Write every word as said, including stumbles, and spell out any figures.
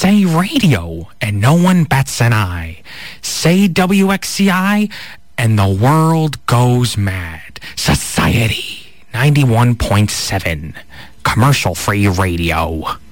Say radio, and no one bats an eye. Say W X C I, and the world goes mad. Society ninety-one point seven, commercial-free radio.